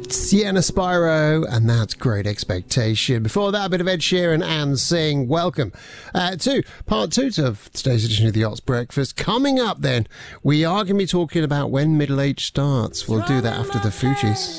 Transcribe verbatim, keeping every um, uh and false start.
Sienna Spyro, and that's Great Expectation. Before that, a bit of Ed Sheeran and Sing. Welcome uh, to part two of today's edition of the Yacht's Breakfast. Coming up then, we are going to be talking about when middle age starts. We'll do that after the Fugees.